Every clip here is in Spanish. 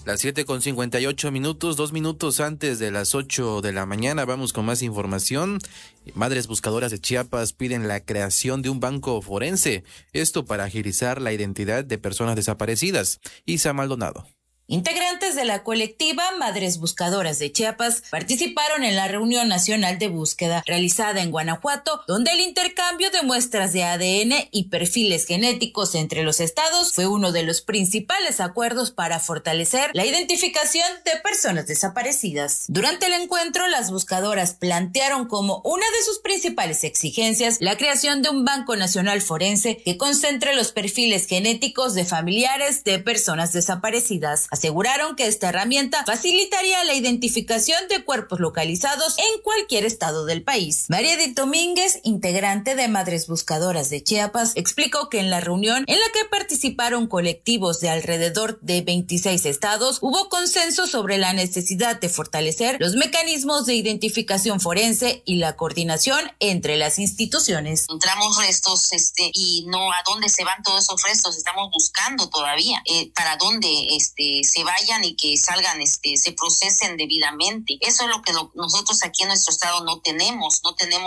Las 7:58, 2 minutos antes de las 8 de la mañana. Vamos con más información. Madres buscadoras de Chiapas piden la creación de un banco forense. Esto para agilizar la identidad de personas desaparecidas. Isa Maldonado. Integrantes de la colectiva Madres Buscadoras de Chiapas participaron en la reunión nacional de búsqueda realizada en Guanajuato, donde el intercambio de muestras de ADN y perfiles genéticos entre los estados fue uno de los principales acuerdos para fortalecer la identificación de personas desaparecidas. Durante el encuentro, las buscadoras plantearon como una de sus principales exigencias la creación de un Banco Nacional Forense que concentre los perfiles genéticos de familiares de personas desaparecidas. Aseguraron que esta herramienta facilitaría la identificación de cuerpos localizados en cualquier estado del país. María Edith Domínguez, integrante de Madres Buscadoras de Chiapas, explicó que en la reunión en la que participaron colectivos de alrededor de 26 estados, hubo consenso sobre la necesidad de fortalecer los mecanismos de identificación forense y la coordinación entre las instituciones. Encontramos restos y no a dónde se van todos esos restos, estamos buscando todavía para dónde se vayan y que salgan, se procesen debidamente. Eso es lo que nosotros aquí en nuestro estado no tenemos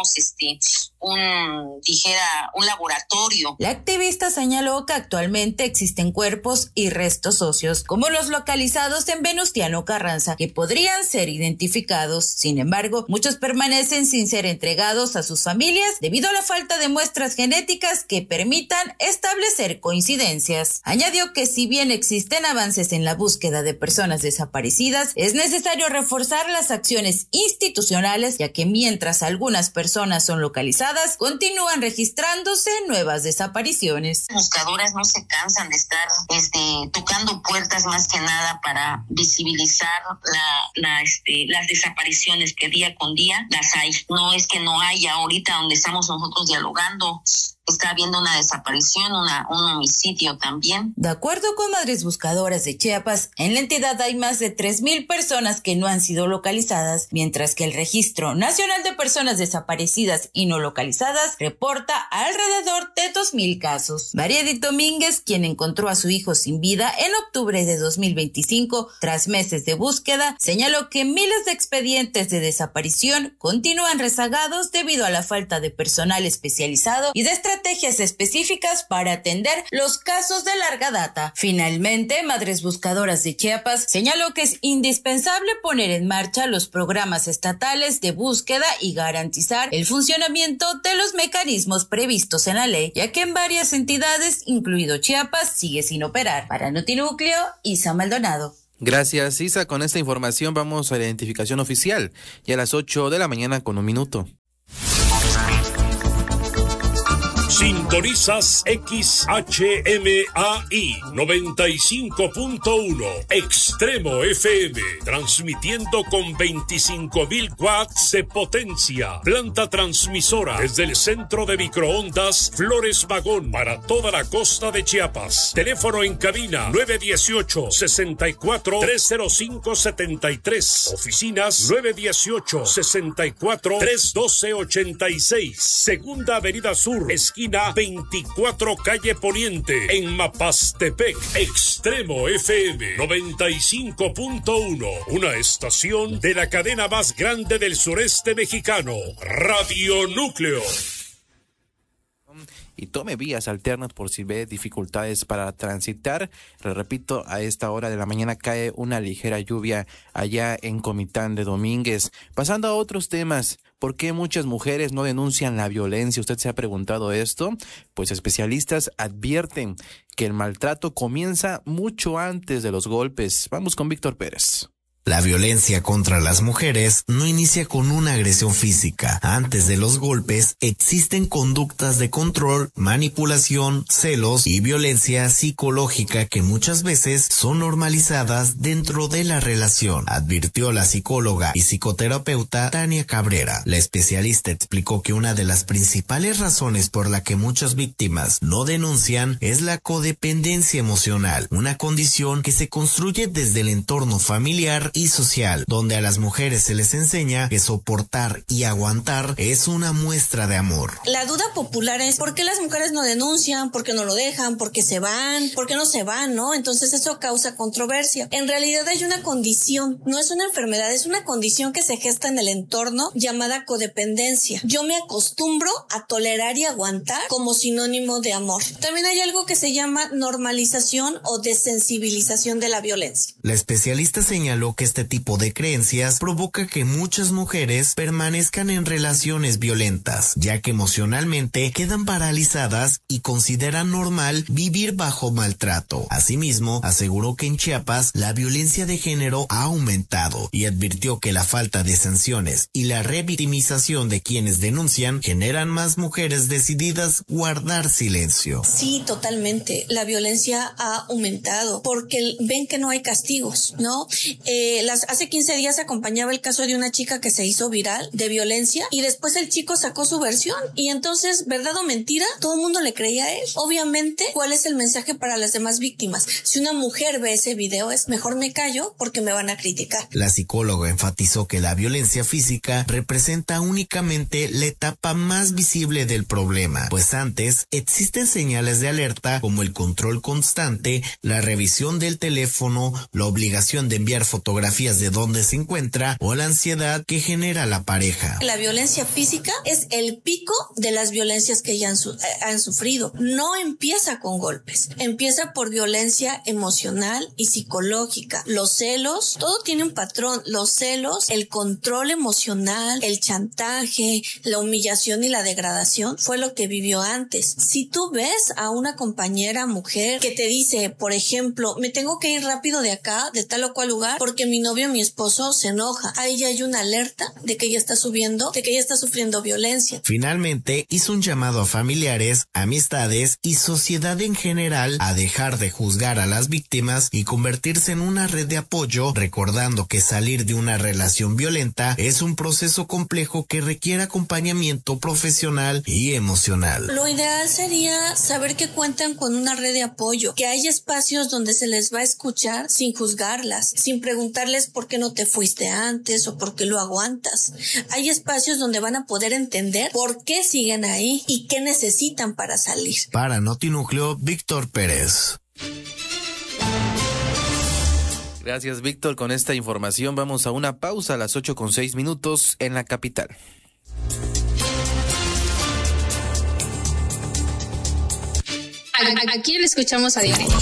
un laboratorio. La activista señaló que actualmente existen cuerpos y restos óseos, como los localizados en Venustiano Carranza, que podrían ser identificados. Sin embargo, muchos permanecen sin ser entregados a sus familias debido a la falta de muestras genéticas que permitan establecer coincidencias. Añadió que si bien existen avances en la búsqueda de personas desaparecidas, es necesario reforzar las acciones institucionales, ya que mientras algunas personas son localizadas, continúan registrándose nuevas desapariciones. Buscadoras no se cansan de estar tocando puertas, más que nada para visibilizar las desapariciones que día con día las hay. No es que no haya, ahorita donde estamos nosotros dialogando, está habiendo una desaparición, un homicidio también. De acuerdo con Madres Buscadoras de Chiapas, en la entidad hay más de 3,000 personas que no han sido localizadas, mientras que el Registro Nacional de Personas Desaparecidas y No Localizadas reporta alrededor de 2,000 casos. María Edith Domínguez, quien encontró a su hijo sin vida en octubre de 2025, tras meses de búsqueda, señaló que miles de expedientes de desaparición continúan rezagados debido a la falta de personal especializado y de estrategias específicas para atender los casos de larga data. Finalmente, Madres Buscadoras de Chiapas señaló que es indispensable poner en marcha los programas estatales de búsqueda y garantizar el funcionamiento de los mecanismos previstos en la ley, ya que en varias entidades, incluido Chiapas, sigue sin operar. Para Notinúcleo, Isa Maldonado. Gracias, Isa. Con esta información vamos a la identificación oficial y a las 8 de la mañana con 1 minuto. Sintonizas XHMAI 95.1 Extremo FM, transmitiendo con 25,000 watts de potencia. Planta transmisora desde el centro de microondas Flores Magón para toda la costa de Chiapas. Teléfono en cabina 918-64-305-73. Oficinas 918-64-312-86. Segunda Avenida Sur, esquina 24 calle Poniente, en Mapastepec. Extremo FM 95.1, una estación de la cadena más grande del sureste mexicano, Radio Núcleo. Y tome vías alternas por si ve dificultades para transitar. Le repito, a esta hora de la mañana cae una ligera lluvia allá en Comitán de Domínguez. Pasando a otros temas, ¿por qué muchas mujeres no denuncian la violencia? ¿Usted se ha preguntado esto? Pues especialistas advierten que el maltrato comienza mucho antes de los golpes. Vamos con Víctor Pérez. La violencia contra las mujeres no inicia con una agresión física. Antes de los golpes existen conductas de control, manipulación, celos y violencia psicológica que muchas veces son normalizadas dentro de la relación, advirtió la psicóloga y psicoterapeuta Tania Cabrera. La especialista explicó que una de las principales razones por la que muchas víctimas no denuncian es la codependencia emocional, una condición que se construye desde el entorno familiar familiar y social, donde a las mujeres se les enseña que soportar y aguantar es una muestra de amor. La duda popular es ¿por qué las mujeres no denuncian? ¿Por qué no lo dejan? ¿Por qué se van? ¿Por qué no se van? ¿No? Entonces eso causa controversia. En realidad hay una condición, no es una enfermedad, es una condición que se gesta en el entorno llamada codependencia. Yo me acostumbro a tolerar y aguantar como sinónimo de amor. También hay algo que se llama normalización o desensibilización de la violencia. La especialista señaló que este tipo de creencias provoca que muchas mujeres permanezcan en relaciones violentas, ya que emocionalmente quedan paralizadas y consideran normal vivir bajo maltrato. Asimismo, aseguró que en Chiapas la violencia de género ha aumentado y advirtió que la falta de sanciones y la revictimización de quienes denuncian generan más mujeres decididas guardar silencio. Sí, totalmente. La violencia ha aumentado porque ven que no hay castigos, ¿no? Hace 15 días acompañaba el caso de una chica que se hizo viral de violencia y después el chico sacó su versión y entonces, verdad o mentira, todo el mundo le creía a él. Obviamente, ¿cuál es el mensaje para las demás víctimas? Si una mujer ve ese video es mejor me callo porque me van a criticar. La psicóloga enfatizó que la violencia física representa únicamente la etapa más visible del problema, pues antes existen señales de alerta como el control constante, la revisión del teléfono, la obligación de enviar fotografías de dónde se encuentra o la ansiedad que genera la pareja. La violencia física es el pico de las violencias que ya han sufrido. No empieza con golpes, empieza por violencia emocional y psicológica. Los celos, todo tiene un patrón. Los celos, el control emocional, el chantaje, la humillación y la degradación fue lo que vivió antes. Si tú ves a una compañera mujer que te dice, por ejemplo, me tengo que ir rápido de acá, de tal o cual lugar, porque mi novio o mi esposo se enoja, ahí ya hay una alerta de que ella está sufriendo violencia. Finalmente, hizo un llamado a familiares, amistades y sociedad en general a dejar de juzgar a las víctimas y convertirse en una red de apoyo, recordando que salir de una relación violenta es un proceso complejo que requiere acompañamiento profesional y emocional. Lo ideal sería saber que cuentan con una red de apoyo, que hay espacios donde se les va a escuchar sin juzgarlas, sin preguntarles por qué no te fuiste antes o por qué lo aguantas. Hay espacios donde van a poder entender por qué siguen ahí y qué necesitan para salir. Para Notinúcleo, Víctor Pérez. Gracias, Víctor. Con esta información vamos a una pausa a las 8:06 en la capital. Aquí le escuchamos a diario.